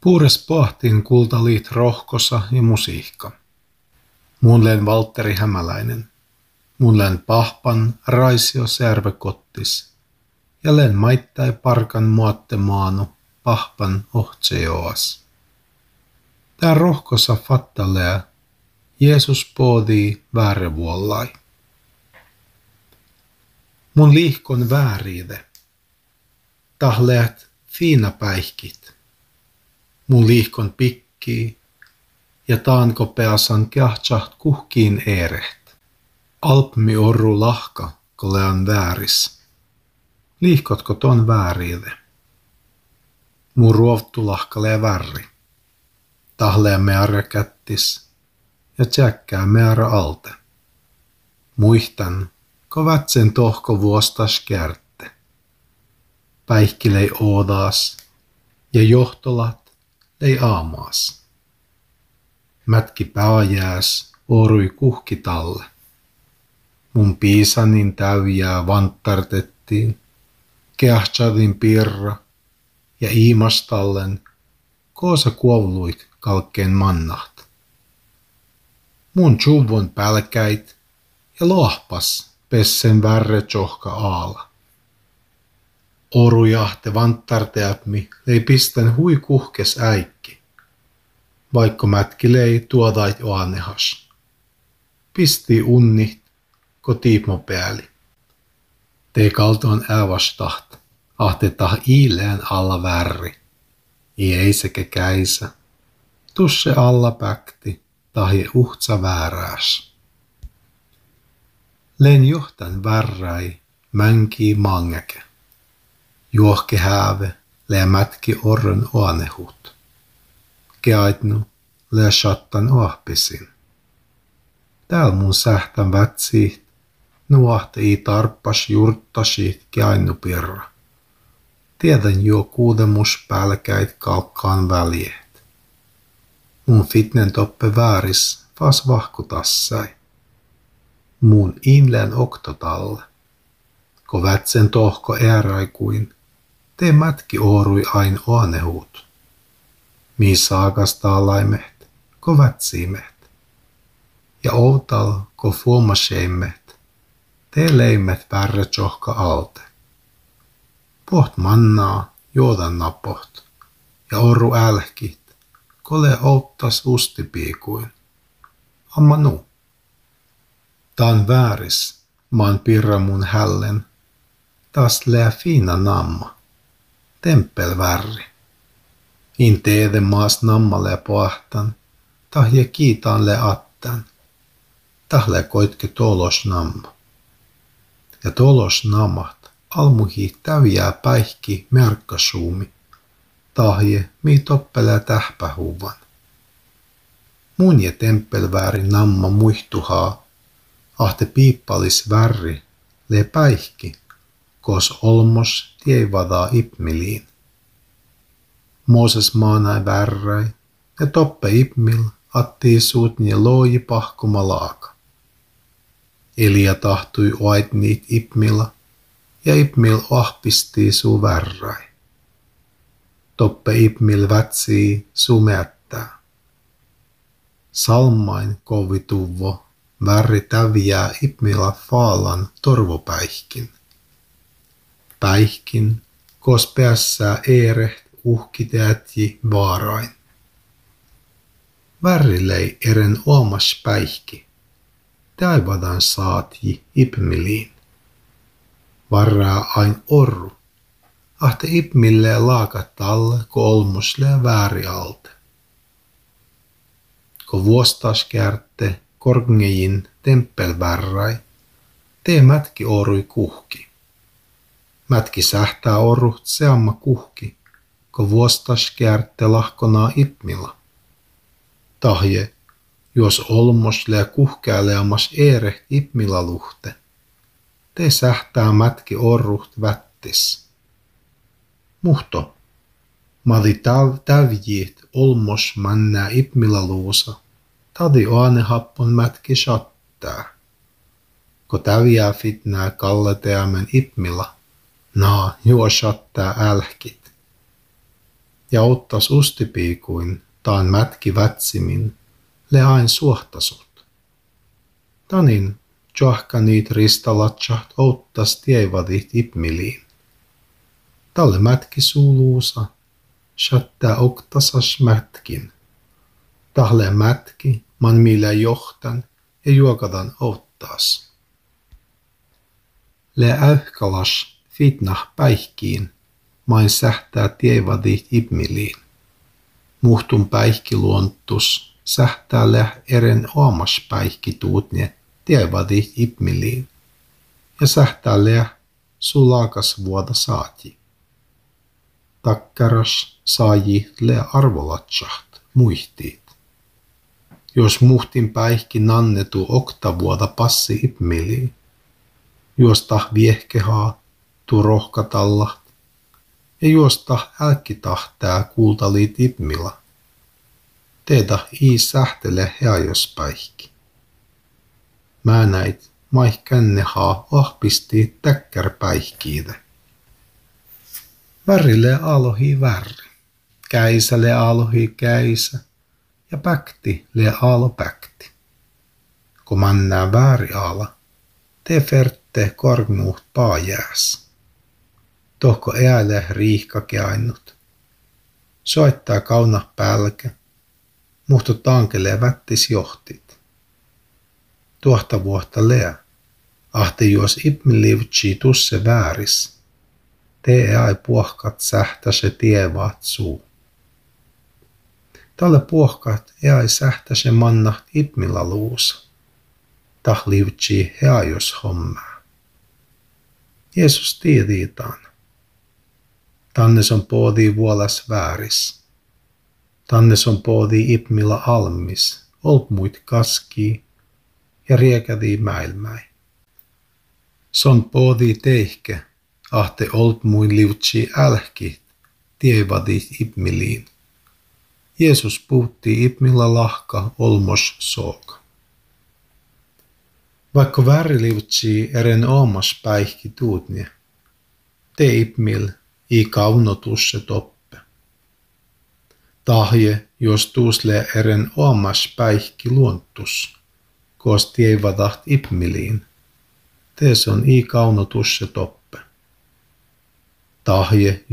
Puures pohtiin kultaliit rohkosa ja musiikka. Mun len Valtteri Hämäläinen. Mun len pahpan Raisio Särvekottis. Ja len maittai parkan muatte maanu pahpan ohtsejoas. Tää rohkosa fattalea Jeesus poodii väärevuollai. Mun liihkon vääriide. Tahleat fiina päihkit. Mun liihkon pikkii ja taanko peasan kehtsaht kuhkiin eereht. Alpmi orru lahka, kolean vääris. Liihkotko ton vääriide? Mun ruovtu lahkalee värri. Tahlee meara kättis ja tsäkkää meara alte. Muistan, ko vätsen tohko vuostas kärtte. Päihkilei oodaas ja johtolat lei aamaas. Mätki pääjääs orui kuhkitalle. Mun piisanin täyjää vanttartettiin, kehtsadin pirra ja iimastallen koosa kuovluit kalkkeen mannaht. Mun tjuvon pälkäit ja lohpas pessen värre tjohka aala. Orujahte vanttarteapmi lei pistän hui kuhkes äikki, vaikka mätki lei tuodait oanehas. Pisti unniht, ko tiipmo pääli. Tei kaltoon äävastaht, ahteta iileen alla värri. I ei sekä käisä. Tusse alla päkti, tahi uhtsa väärääs. Len johtan värräi, mänkii mangäke. Juohke hääve, lää mätki orren oanehut. Keaitnu, lää shattan oahpisin. Tääl mun sähtän vätsiit, nuahte i tarppas jurttasiit keainnu pirra. Tiedän jo kuudemus pälkäit kalkkaan väljeet. Mun fitnen toppe vääris fas vahkutassai. Mun inleen oktotalle. Ko vätsen tohko ääraikuin, tee mätki oorui ain oanehut. Mii saakastaa laimeht, ko vätsiimeht. Ja outal, ko fuomaseimet, tee leimet värre tjohka alte. Poht mannaa, juodan napoht, ja orru älkit, kole outtas ustipiikuin. Amma nu. Taan vääris, maan pirra mun hällen, taas lää fiina namma, temppel värri. In teede maas nammalle pohtan, tahje kiitaan le attan, tahle koitke tolos namma. Ja tolos nammat almuhi täyjää päihki merkkasuumi, tahje mii toppelää tähpähuvan. Mun ja temppelvääri namma muihtuhaa, ahte piippalis värri, lee päihki, kos olmos tievadaa ipmiliin. Mooses maanai värräi, ja toppe ipmil attii suutnie looji pahkoma laaka. Elia tahtui oait niit ipmila, ja ipmil ahpistii suu värräi. Toppe ipmil vätsii suu mättää. Salmain kovituvo värri täviää ipmila faalan torvopäihkin. Päihkin, kos päässää eereht uhkiteätji vaarain. Värrilei eren oamas päihki, taivadan saatji ipmiliin. Varraa ain orru, ahte ipmille laakat alle, ko olmuslee vääri alte. Ko vuostas kärtte korgnejin temppelvärrai, tee mätki orui kuhki. Mätki sähtää orruht seamma kuhki, ko vuostas kärtte lahkonaa ipmilla. Tahje, jos olmoslee kuhkääleamas eereht ipmilla luhte, te sähtää mätki orruht vättis. Muhto, madi tävjiit olmos männää ipmilla luusa, tadi oanehappon mätki shattää. Ko täviää fitnää kalleteamen ipmilla, naa juo shattää älkit. ja ottas ustipiikuin taan mätki vätsimin, le ain suhtasut. Tanin johka niit ristalatsat ottas tievadit ipmiliin. Talle mätki suuluusa, shatta oktasas mätkin. Tahle mätki, man millä johtan ja juokadan ottas. Le äyhkalas fitnah päihkiin, main sähtää tievadit ipmiliin. Muhtun päihkiluontus sähtää leh eren oomas päihkituutne tievadit ipmiliin. Ja sähtää leh sulaakas vuoda saati. Takkaras saaji le arvolatsaht muihtiit. Jos muhtin päihki nannetu oktavuoda passi ipmiliin, juosta viehkehaa tu rohkatallat ja juosta älkkitahtää kuultaliit ipmila. Teeda ii sähtele heajospäihki. Mä näit maihkännehaa ahpisti täkkärpäihkiide. Värille alohi värri, käisäle alohi käisä ja päkti le alo päkti. Kun mannää vääri ala, te ferte korgnuht paajääs. Tohko ääle riihkake ainut. Soittaa kauna pälkä, muhto tankele vättis johtit. Tuohta vuotta lea, ahte juos ipmilivtsi tusse vääris. Tee ai puohkat sähtäse tievaat suu. Tälle puohkat ai sähtäse mannaht ipmilla luusa. Tahlivtsi heajos hommaa. Jeesus tiediitaan. Tannes on poodi vuolas vääris. Tannes on poodi ipmilla almis, olpmuit kaskii ja riekädii mäilmäi. Son poodi teihke, ahte olpmuin liutsi älhki, tievadit ipmiliin. Jeesus puhutti ipmilla lahka olmos sooka. Vaikka väriliutsi eren oomas päihki tuutnie, te ipmil i kaunotusse toppe. Tahje, jos tuusle eren oomas päihki luontus, koos tievadat ipmiliin, tees on i kaunotusse toppe. Tahje,